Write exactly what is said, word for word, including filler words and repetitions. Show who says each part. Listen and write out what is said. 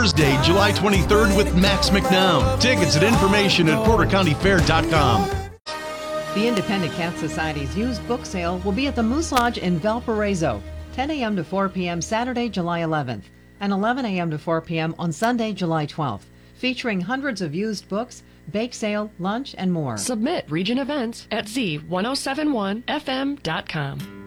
Speaker 1: Thursday, July twenty-third with Max McNown. Tickets and information at porter county fair dot com.
Speaker 2: The Independent Cat Society's used book sale will be at the Moose Lodge in Valparaiso, ten a.m. to four p.m. Saturday, July eleventh, and eleven a.m. to four p.m. on Sunday, July twelfth, featuring hundreds of used books, bake sale, lunch, and more.
Speaker 3: Submit Region Events at z ten seventy-one f m dot com.